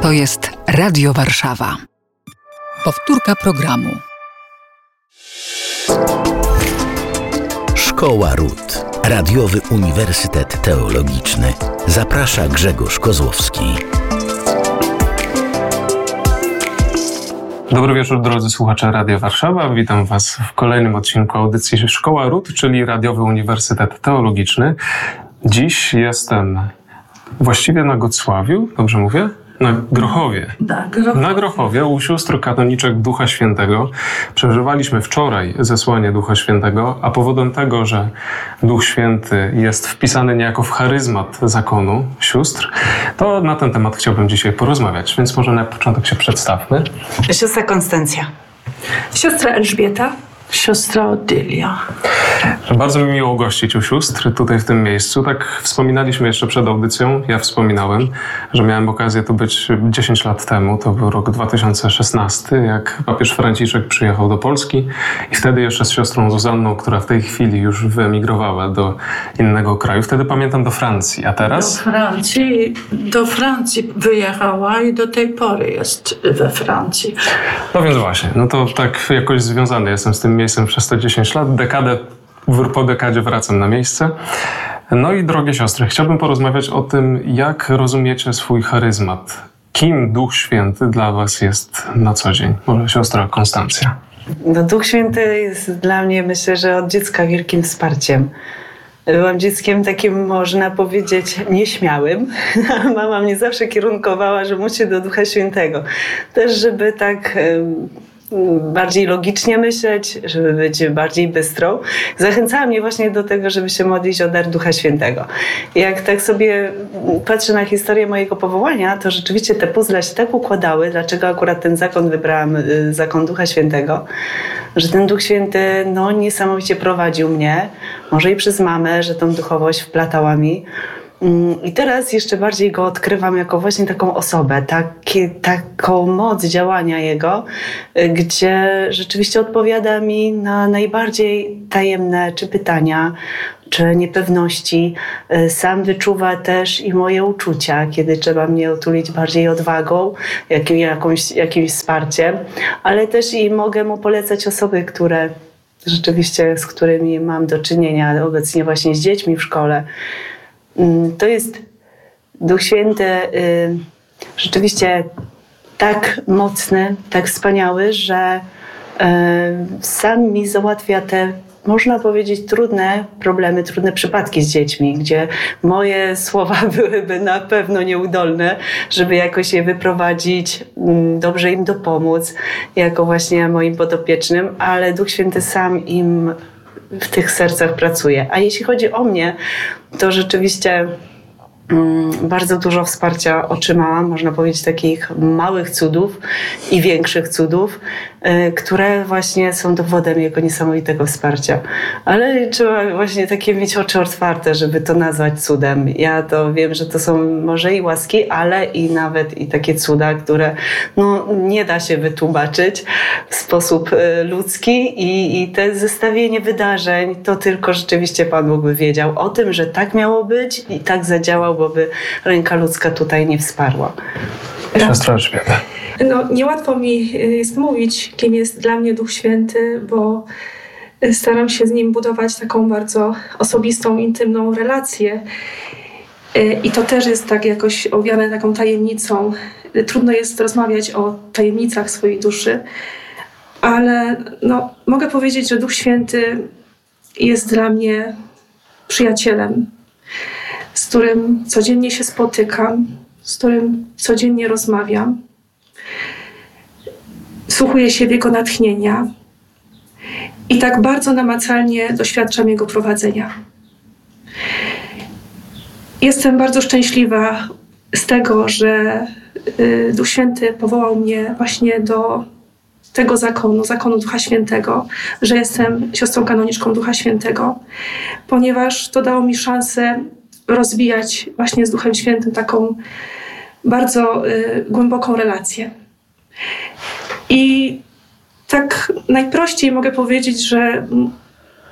To jest Radio Warszawa. Powtórka programu. Szkoła Ród. Radiowy Uniwersytet Teologiczny. Zaprasza Grzegorz Kozłowski. Dobry wieczór, drodzy słuchacze Radia Warszawa. Witam Was w kolejnym odcinku audycji Szkoła Ród, czyli Radiowy Uniwersytet Teologiczny. Dziś jestem właściwie na Gocławiu, dobrze mówię? Na Grochowie. Na Grochowie, u sióstr kanoniczek Ducha Świętego. Przeżywaliśmy wczoraj zesłanie Ducha Świętego, a powodem tego, że Duch Święty jest wpisany niejako w charyzmat zakonu sióstr, to na ten temat chciałbym dzisiaj porozmawiać, więc może na początek się przedstawmy. Siostra Konstancja. Siostra Elżbieta. Siostra Odylia. Bardzo mi miło gościć u sióstr tutaj w tym miejscu. Tak wspominaliśmy jeszcze przed audycją, ja wspominałem, że miałem okazję tu być 10 lat temu, to był rok 2016, jak papież Franciszek przyjechał do Polski i wtedy jeszcze z siostrą Zuzanną, która w tej chwili już wyemigrowała do innego kraju. Wtedy pamiętam do Francji, a teraz? Do Francji wyjechała i do tej pory jest we Francji. No więc właśnie, no to tak jakoś związany jestem z tym miejscem przez te 10 lat, po dekadzie wracam na miejsce. No i drogie siostry, chciałbym porozmawiać o tym, jak rozumiecie swój charyzmat. Kim Duch Święty dla Was jest na co dzień? Może siostra Konstancja. No, Duch Święty jest dla mnie, myślę, że od dziecka wielkim wsparciem. Byłam dzieckiem takim, można powiedzieć, nieśmiałym. Mama mnie zawsze kierunkowała, że musi do Ducha Świętego. Też, żeby tak bardziej logicznie myśleć, żeby być bardziej bystrą. Zachęcała mnie właśnie do tego, żeby się modlić o dar Ducha Świętego. Jak tak sobie patrzę na historię mojego powołania, to rzeczywiście te puzzle się tak układały, dlaczego akurat ten zakon wybrałam, zakon Ducha Świętego, że ten Duch Święty niesamowicie prowadził mnie, może i przez mamę, że tą duchowość wplatała mi. I teraz jeszcze bardziej go odkrywam jako właśnie taką osobę, taką moc działania Jego, gdzie rzeczywiście odpowiada mi na najbardziej tajemne czy pytania, czy niepewności. Sam wyczuwa też i moje uczucia, kiedy trzeba mnie otulić bardziej odwagą, jakimś wsparciem, ale też i mogę mu polecać osoby, z którymi mam do czynienia obecnie właśnie z dziećmi w szkole. To jest Duch Święty rzeczywiście tak mocny, tak wspaniały, że sam mi załatwia te, można powiedzieć, trudne problemy, trudne przypadki z dziećmi, gdzie moje słowa byłyby na pewno nieudolne, żeby jakoś je wyprowadzić, dobrze im dopomóc, jako właśnie moim podopiecznym, ale Duch Święty sam im w tych sercach pracuje. A jeśli chodzi o mnie, to rzeczywiście bardzo dużo wsparcia otrzymałam, można powiedzieć, takich małych cudów i większych cudów, które właśnie są dowodem jego niesamowitego wsparcia. Ale trzeba właśnie takie mieć oczy otwarte, żeby to nazwać cudem. Ja to wiem, że to są może i łaski, ale i nawet i takie cuda, które nie da się wytłumaczyć w sposób ludzki i te zestawienie wydarzeń, to tylko rzeczywiście Pan Bóg by wiedział o tym, że tak miało być i tak zadziałał, bo by ręka ludzka tutaj nie wsparła. Siostra Elżbieta. Niełatwo mi jest mówić, kim jest dla mnie Duch Święty, bo staram się z Nim budować taką bardzo osobistą, intymną relację. I to też jest tak jakoś owiane taką tajemnicą. Trudno jest rozmawiać o tajemnicach swojej duszy, ale mogę powiedzieć, że Duch Święty jest dla mnie przyjacielem, z którym codziennie się spotykam, z którym codziennie rozmawiam. Wsłuchuję się w Jego natchnienia i tak bardzo namacalnie doświadczam Jego prowadzenia. Jestem bardzo szczęśliwa z tego, że Duch Święty powołał mnie właśnie do tego zakonu Ducha Świętego, że jestem siostrą kanoniczką Ducha Świętego, ponieważ to dało mi szansę rozwijać właśnie z Duchem Świętym taką bardzo głęboką relację. I tak najprościej mogę powiedzieć, że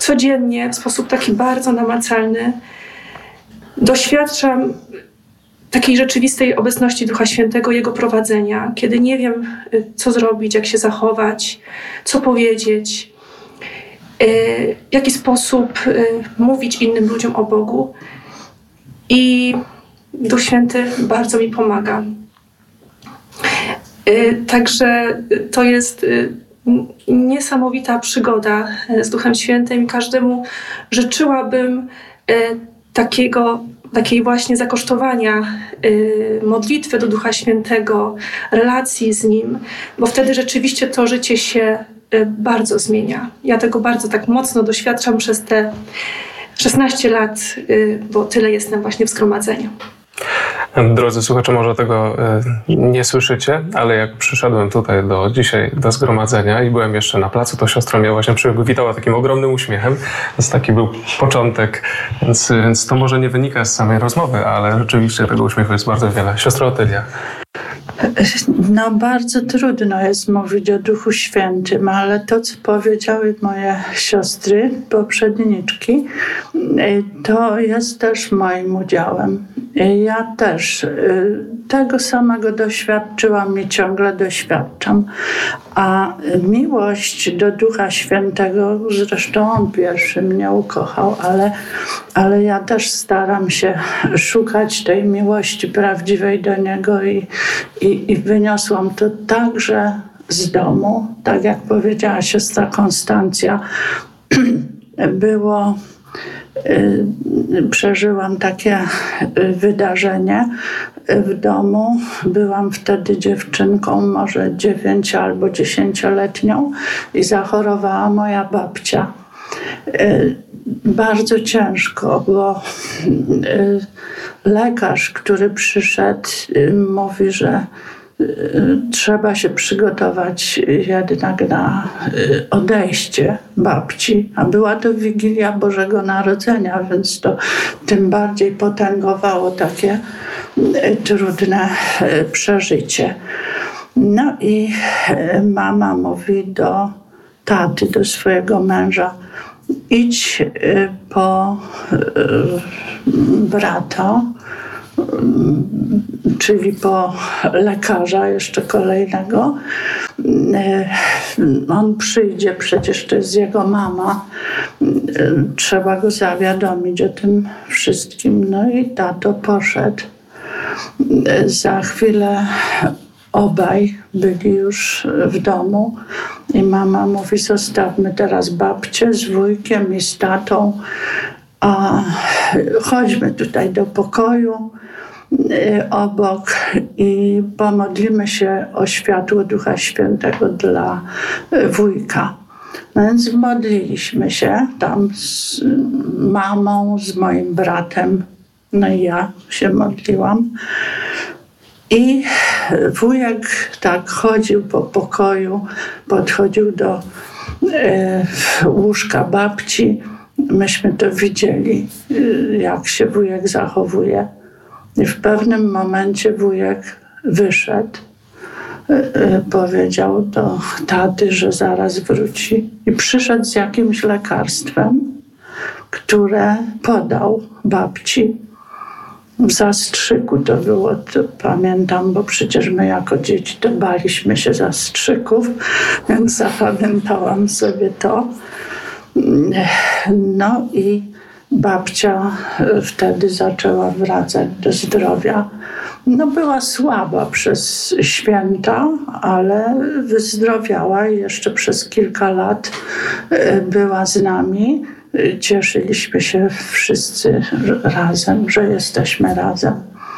codziennie w sposób taki bardzo namacalny doświadczam takiej rzeczywistej obecności Ducha Świętego, Jego prowadzenia, kiedy nie wiem, co zrobić, jak się zachować, co powiedzieć, w jaki sposób mówić innym ludziom o Bogu. I Duch Święty bardzo mi pomaga. Także to jest niesamowita przygoda z Duchem Świętym i każdemu życzyłabym takiej właśnie zakosztowania modlitwy do Ducha Świętego, relacji z Nim, bo wtedy rzeczywiście to życie się bardzo zmienia. Ja tego bardzo tak mocno doświadczam przez te 16 lat, bo tyle jestem właśnie w zgromadzeniu. Drodzy słuchacze, może tego nie słyszycie, ale jak przyszedłem tutaj dzisiaj do zgromadzenia i byłem jeszcze na placu, to siostra mnie właśnie przywitała takim ogromnym uśmiechem, więc taki był początek, więc to może nie wynika z samej rozmowy, ale rzeczywiście tego uśmiechu jest bardzo wiele. Siostra Otylia. No bardzo trudno jest mówić o Duchu Świętym, ale to, co powiedziały moje siostry, poprzedniczki, to jest też moim udziałem. Ja też tego samego doświadczyłam i ciągle doświadczam. A miłość do Ducha Świętego, zresztą On pierwszy mnie ukochał, ale ja też staram się szukać tej miłości prawdziwej do Niego i wyniosłam to także z domu. Tak jak powiedziała siostra Konstancja, przeżyłam takie wydarzenie w domu. Byłam wtedy dziewczynką, może 9 albo 10-letnią i zachorowała moja babcia. Bardzo ciężko, bo lekarz, który przyszedł, mówi, że trzeba się przygotować jednak na odejście babci, a była to Wigilia Bożego Narodzenia, więc to tym bardziej potęgowało takie trudne przeżycie. No i mama mówi do taty, do swojego męża: idź po brata, czyli po lekarza jeszcze kolejnego. On przyjdzie, przecież to jest jego mama. Trzeba go zawiadomić o tym wszystkim. No i tato poszedł. Za chwilę obaj byli już w domu i mama mówi: zostawmy teraz babcię z wujkiem i z tatą, a chodźmy tutaj do pokoju obok i pomodlimy się o światło Ducha Świętego dla wujka. No więc modliliśmy się tam z mamą, z moim bratem, no i ja się modliłam. I wujek tak chodził po pokoju, podchodził do łóżka babci. Myśmy to widzieli, jak się wujek zachowuje. I w pewnym momencie wujek wyszedł, powiedział do taty, że zaraz wróci. I przyszedł z jakimś lekarstwem, które podał babci. W zastrzyku to było, to pamiętam, bo przecież my jako dzieci to baliśmy się zastrzyków, więc zapamiętałam sobie to. No i babcia wtedy zaczęła wracać do zdrowia. No była słaba przez święta, ale wyzdrowiała i jeszcze przez kilka lat była z nami. Cieszyliśmy się wszyscy razem, że jesteśmy razem.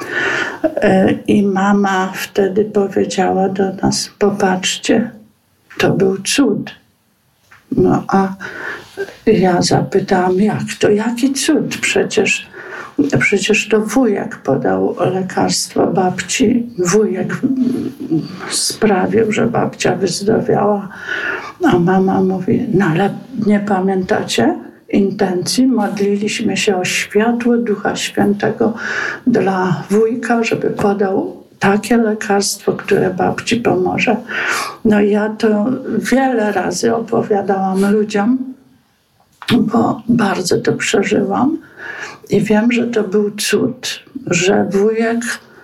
I mama wtedy powiedziała do nas: popatrzcie, to był cud. No a ja zapytałam: jak to? Jaki cud? Przecież to wujek podał lekarstwo babci. Wujek sprawił, że babcia wyzdrowiała. A mama mówi: no ale nie pamiętacie intencji? Modliliśmy się o światło Ducha Świętego dla wujka, żeby podał takie lekarstwo, które babci pomoże. No ja to wiele razy opowiadałam ludziom, bo bardzo to przeżyłam i wiem, że to był cud, że wujek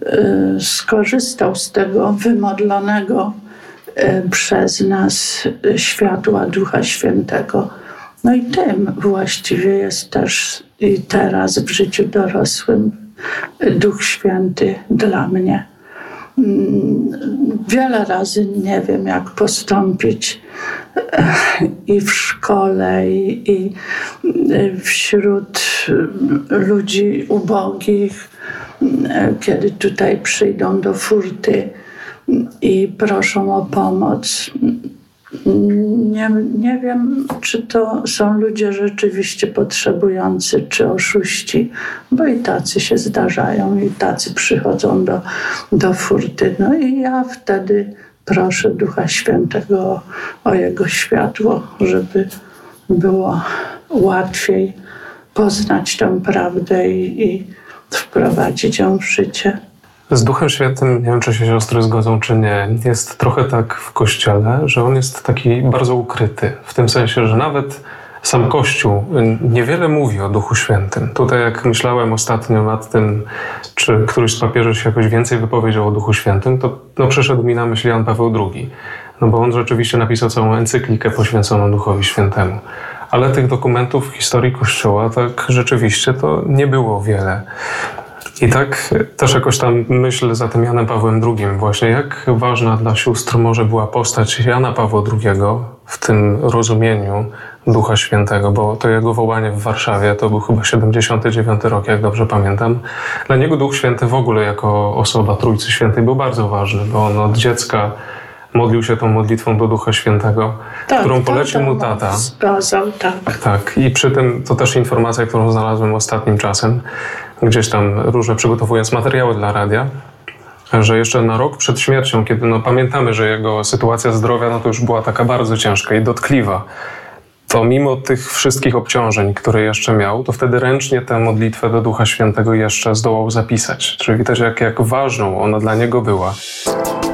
skorzystał z tego wymodlonego przez nas światła Ducha Świętego. No i tym właściwie jest też i teraz w życiu dorosłym Duch Święty dla mnie. Wiele razy nie wiem, jak postąpić i w szkole, i wśród ludzi ubogich, kiedy tutaj przyjdą do furty i proszą o pomoc. Nie wiem, czy to są ludzie rzeczywiście potrzebujący, czy oszuści, bo i tacy się zdarzają, i tacy przychodzą do furty. No i ja wtedy proszę Ducha Świętego o Jego światło, żeby było łatwiej poznać tę prawdę i wprowadzić ją w życie. Z Duchem Świętym, nie wiem, czy się siostry zgodzą, czy nie, jest trochę tak w Kościele, że on jest taki bardzo ukryty. W tym sensie, że nawet sam Kościół niewiele mówi o Duchu Świętym. Tutaj jak myślałem ostatnio nad tym, czy któryś z papieży się jakoś więcej wypowiedział o Duchu Świętym, to przyszedł mi na myśl Jan Paweł II. No bo on rzeczywiście napisał całą encyklikę poświęconą Duchowi Świętemu. Ale tych dokumentów w historii Kościoła tak rzeczywiście to nie było wiele. I tak też jakoś tam myślę za tym Janem Pawłem II właśnie, jak ważna dla sióstr może była postać Jana Pawła II w tym rozumieniu Ducha Świętego, bo to jego wołanie w Warszawie to był chyba 79 rok, jak dobrze pamiętam. Dla niego Duch Święty w ogóle jako osoba Trójcy Świętej był bardzo ważny, bo on od dziecka modlił się tą modlitwą do Ducha Świętego, którą polecił mu tata. Skazał, tak. Tak, i przy tym to też informacja, którą znalazłem ostatnim czasem, gdzieś tam różne przygotowując materiały dla radia, że jeszcze na rok przed śmiercią, kiedy pamiętamy, że jego sytuacja zdrowia to już była taka bardzo ciężka i dotkliwa, to mimo tych wszystkich obciążeń, które jeszcze miał, to wtedy ręcznie tę modlitwę do Ducha Świętego jeszcze zdołał zapisać. Czyli widać, jak ważną ona dla niego była.